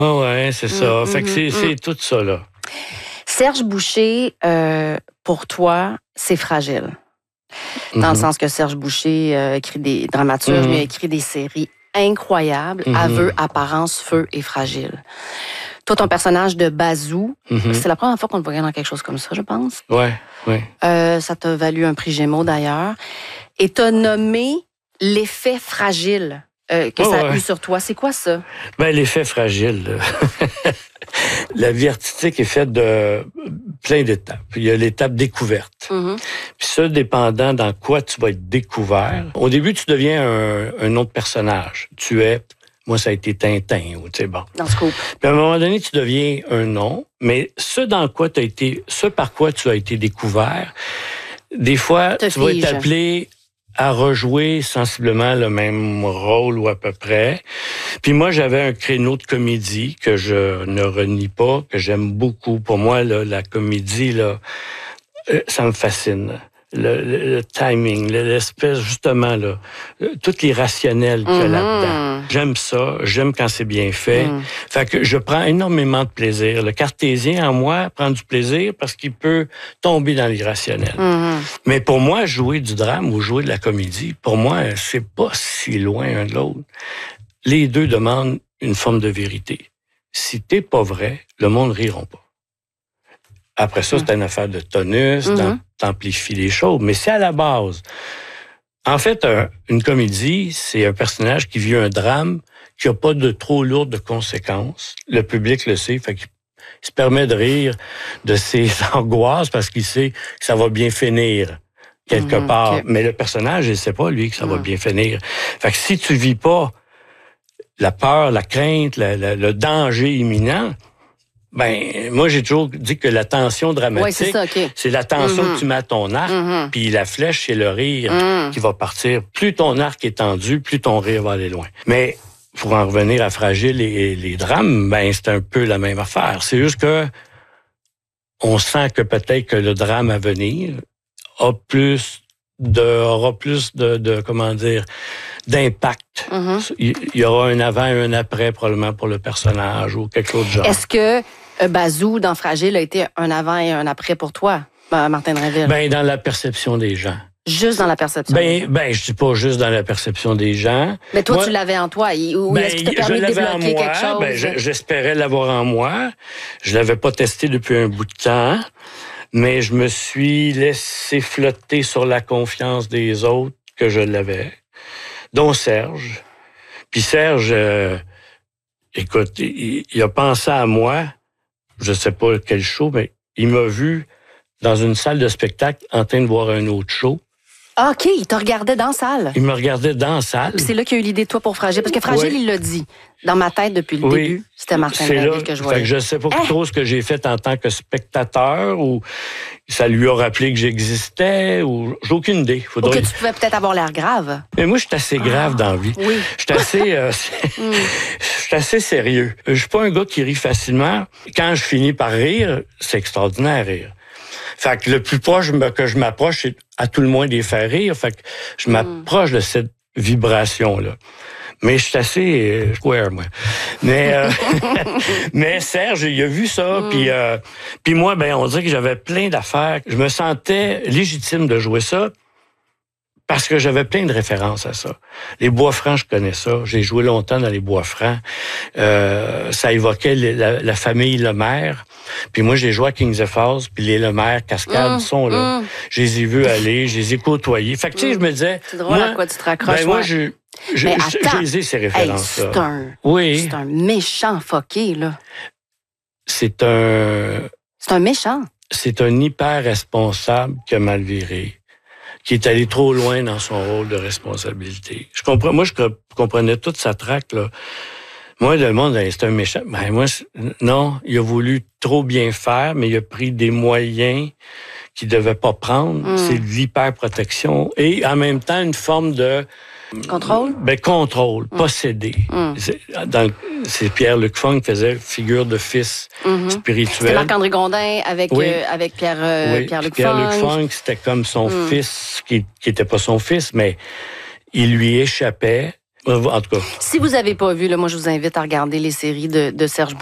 Ouais, c'est ça. Fait que c'est tout ça, là. Serge Boucher, pour toi, c'est fragile. Dans le sens que Serge Boucher écrit des dramaturges, mais il a écrit des séries incroyables. Aveu, apparence, feu et fragile. Toi, ton personnage de Bazou, c'est la première fois qu'on te voyait dans quelque chose comme ça, je pense. Ouais. Ça t'a valu un prix Gémeaux, d'ailleurs. Et t'as nommé l'effet fragile que ça a eu sur toi. C'est quoi ça? Ben, l'effet fragile. La vie artistique est faite de plein d'étapes. Il y a l'étape découverte. Puis ça, dépendant dans quoi tu vas être découvert. Au début, tu deviens un autre personnage. Moi, ça a été Tintin, ou tu sais, bon. Dans ce coup. Puis à un moment donné, tu deviens un nom, mais ce par quoi tu as été découvert, des fois, tu vas être appelé à rejouer sensiblement le même rôle ou à peu près. Puis moi, j'avais un créneau de comédie que je ne renie pas, que j'aime beaucoup. Pour moi, là, la comédie, là, ça me fascine. Le timing, l'espèce, justement, là, tout l'irrationnel qu'il y a là-dedans. J'aime ça, j'aime quand c'est bien fait. Fait que je prends énormément de plaisir. Le cartésien en moi prend du plaisir parce qu'il peut tomber dans l'irrationnel. Mais pour moi, jouer du drame ou jouer de la comédie, pour moi, c'est pas si loin un de l'autre. Les deux demandent une forme de vérité. Si t'es pas vrai, le monde ne riront pas. Après ça, c'est une affaire de tonus, t'amplifies les choses. Mais c'est à la base. En fait, une comédie, c'est un personnage qui vit un drame qui n'a pas de trop lourdes conséquences. Le public le sait, fait qu'il se permet de rire de ses angoisses parce qu'il sait que ça va bien finir quelque part. Okay. Mais le personnage, il ne sait pas, lui, que ça va bien finir. Fait que si tu vis pas la peur, la crainte, le danger imminent, ben, moi, j'ai toujours dit que la tension dramatique, c'est la tension que tu mets à ton arc, puis la flèche, c'est le rire qui va partir. Plus ton arc est tendu, plus ton rire va aller loin. Mais pour en revenir à Fragile et les drames, ben, c'est un peu la même affaire. C'est juste que on sent que peut-être que le drame à venir aura plus de comment dire, d'impact. Il y aura un avant et un après, probablement, pour le personnage ou quelque chose de genre. Est-ce que Bazou, dans Fragile, a été un avant et un après pour toi, Martin Drainville? Ben, dans la perception des gens. Juste dans la perception des gens? Ben, je dis pas juste dans la perception des gens. Mais toi, tu l'avais en toi. Ou est-ce qu'il t'a permis de débloquer quelque chose? Ben, j'espérais l'avoir en moi. Je l'avais pas testé depuis un bout de temps. Mais je me suis laissé flotter sur la confiance des autres que je l'avais, dont Serge. Puis Serge, écoute, il a pensé à moi, je sais pas quel show, mais il m'a vu dans une salle de spectacle en train de voir un autre show. Ah, OK, il te regardait dans la salle. Il me regardait dans la salle. Puis c'est là qu'il y a eu l'idée de toi pour Fragile. Parce que Fragile, il l'a dit. Dans ma tête, depuis le début, c'était Martin Drainville que je voyais. Fait que je sais pas trop ce que j'ai fait en tant que spectateur, ou ça lui a rappelé que j'existais, ou j'ai aucune idée. Ou que tu pouvais peut-être avoir l'air grave. Mais moi, je suis assez grave dans la vie. Oui. Je suis assez sérieux. Je suis pas un gars qui rit facilement. Quand je finis par rire, c'est extraordinaire rire. Fait que le plus proche que je m'approche, c'est à tout le moins des faire rire. Fait que je m'approche de cette vibration-là. Mais je suis assez square, moi. Mais mais Serge, il a vu ça, puis moi, ben, on dirait que j'avais plein d'affaires. Je me sentais légitime de jouer ça parce que j'avais plein de références à ça. Les Bois-Francs, je connais ça. J'ai joué longtemps dans les Bois-Francs. Ça évoquait la famille Lemaire. Puis moi, j'ai joué à Kings of Falls, puis les Lemaire, Cascade, sont là. Je les ai vus aller, je les ai côtoyés. Fait que, tu sais, je me disais... C'est drôle à quoi tu te raccroches. Ben, moi, j'ai ces références-là. C'est un méchant fucké, là. C'est un méchant. C'est un hyper responsable qui a mal viré, qui est allé trop loin dans son rôle de responsabilité. Je comprenais toute sa traque, là. Moi, le monde, c'est un méchant. Ben, moi, non, il a voulu trop bien faire, mais il a pris des moyens qu'il devait pas prendre. C'est de l'hyperprotection et en même temps une forme de contrôle. Contrôle, posséder. C'est Pierre-Luc Funk qui faisait figure de fils spirituel. C'était Marc-André Gondin avec Pierre-Luc Funk. Pierre-Luc Funk, c'était comme son fils, qui était pas son fils, mais il lui échappait. En tout cas. Si vous n'avez pas vu, là, moi, je vous invite à regarder les séries de Serge